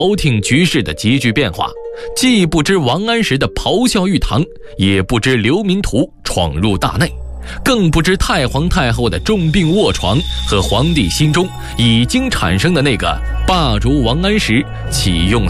朝廷局势的急剧变化，既不知王安石的咆哮欲唐，也不知刘民图闯入大内，更不知太皇太后的重病卧床和皇帝心中已经产生的那个霸主王安石启用